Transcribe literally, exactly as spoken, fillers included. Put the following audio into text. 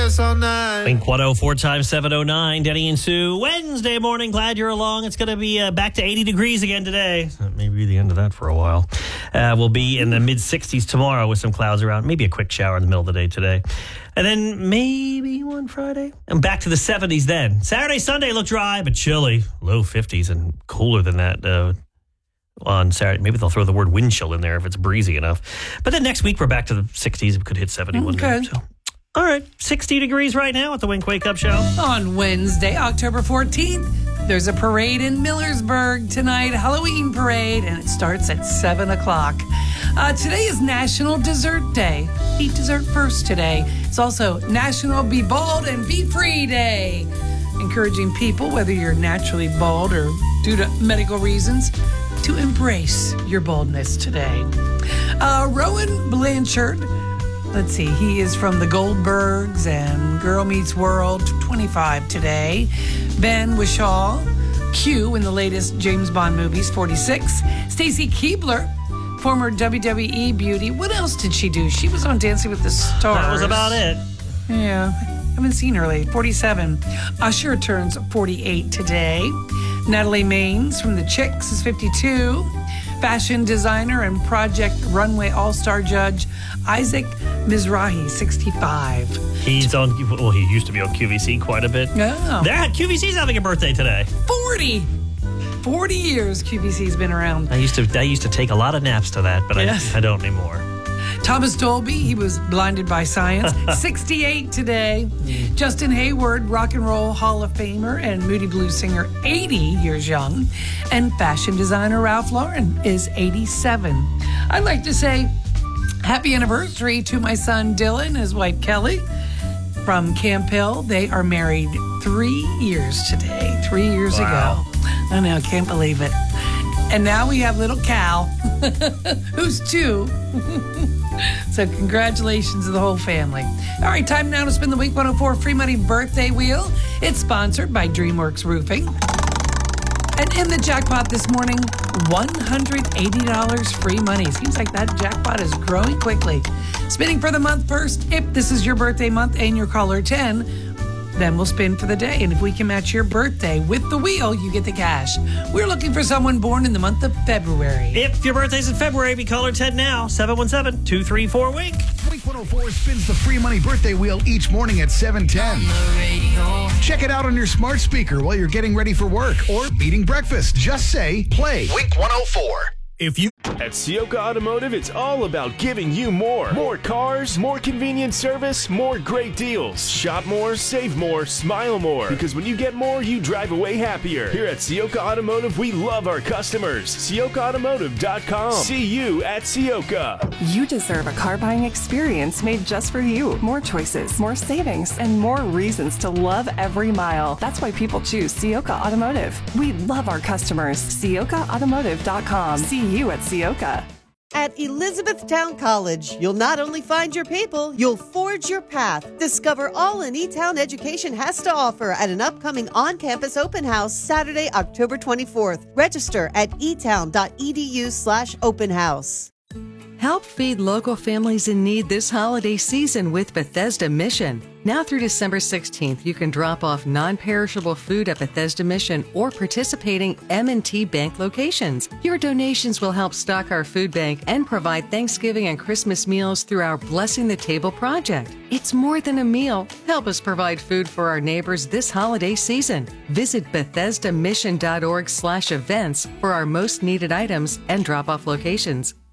us all night. Link one oh four times seven oh nine. Denny and Sue. Wednesday morning. Glad you're along. It's going to be uh, back to eighty degrees again today. That may be the end of that for a while. Uh, we'll be in the mid sixties tomorrow with some clouds around. Maybe a quick shower in the middle of the day today. And then maybe one Friday. And back to the seventies then. Saturday, Sunday look dry, but chilly. Low fifties and cooler than that uh, on Saturday. Maybe they'll throw the word wind chill in there if it's breezy enough. But then next week we're back to the sixties. We could hit seventy one Okay. day. So. All right, sixty degrees right now at the Wink Wake Up Show. On Wednesday, October fourteenth, there's a parade in Millersburg tonight, Halloween parade, and it starts at seven o'clock. Uh, today is National Dessert Day. Eat dessert first today. It's also National Be Bald and Be Free Day, encouraging people, whether you're naturally bald or due to medical reasons, to embrace your baldness today. Uh, Rowan Blanchard, let's see, he is from the Goldbergs and Girl Meets World, twenty-five today. Ben Whishaw, Q in the latest James Bond movies, forty-six. Stacy Keibler, former W W E beauty. What else did she do? She was on Dancing with the Stars. That was about it. Yeah, haven't seen her lately. forty-seven. Usher turns forty-eight today. Natalie Maines from The Chicks is fifty-two. Fashion designer and Project Runway All-Star judge Isaac Mizrahi, sixty-five. He's on, well, he used to be on Q V C quite a bit. Oh. There, Q V C's having a birthday today. forty. forty years Q V C's been around. I used to I used to take a lot of naps to that, but Yes. I, I don't anymore. Thomas Dolby, he was blinded by science, sixty-eight today. Justin Hayward, Rock and Roll Hall of Famer and Moody Blues singer, eighty years young. And fashion designer Ralph Lauren is eighty-seven. I'd like to say happy anniversary to my son Dylan and his wife Kelly from Camp Hill. They are married three years today, three years Wow. ago. I know, can't believe it. And now we have little Cal, who's two. So congratulations to the whole family. All right, time now to spin the Week one oh four Free Money Birthday Wheel. It's sponsored by DreamWorks Roofing. And in the jackpot this morning, one hundred eighty dollars free money. Seems like that jackpot is growing quickly. Spinning for the month first. If this is your birthday month and you're caller ten, then we'll spin for the day. And if we can match your birthday with the wheel, you get the cash. We're looking for someone born in the month of February. If your birthday's in February, be caller ten now, seven one seven, two three four, wink. Wink one oh four spins the free money birthday wheel each morning at seven ten. Check it out on your smart speaker while you're getting ready for work or eating breakfast. Just say, play Wink one oh four. If you At Sioka Automotive, it's all about giving you more. More cars, more convenient service, more great deals. Shop more, save more, smile more. Because when you get more, you drive away happier. Here at Sioka Automotive, we love our customers. Sioka Automotive dot com. See you at Sioka. You deserve a car buying experience made just for you. More choices, more savings, and more reasons to love every mile. That's why people choose Sioka Automotive. We love our customers. Sioka Automotive dot com. See you at Sioka. At Elizabethtown College, you'll not only find your people, you'll forge your path. Discover all an E-Town education has to offer at an upcoming on-campus open house Saturday, October twenty-fourth. Register at etown dot e d u slash open house. Help feed local families in need this holiday season with Bethesda Mission. Now through December sixteenth, you can drop off non-perishable food at Bethesda Mission or participating M and T Bank locations. Your donations will help stock our food bank and provide Thanksgiving and Christmas meals through our Blessing the Table project. It's more than a meal. Help us provide food for our neighbors this holiday season. Visit Bethesda Mission dot org slash events for our most needed items and drop-off locations.